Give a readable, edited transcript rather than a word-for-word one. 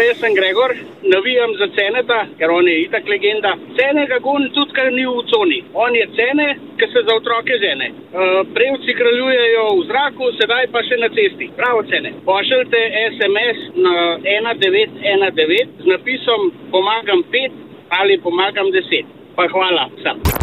jaz sem Gregor, navijam za Ceneta, ker on je itak legenda. Cene ga gon tudi, kar ni v coni. On je Cene, ki se za otroke žene. Prevci kraljujejo v zraku, sedaj pa še na cesti. Bravo, Cene. Pošljite SMS na 1919 z napisom pomagam 5 ali pomagam 10. Pa hvala vsem.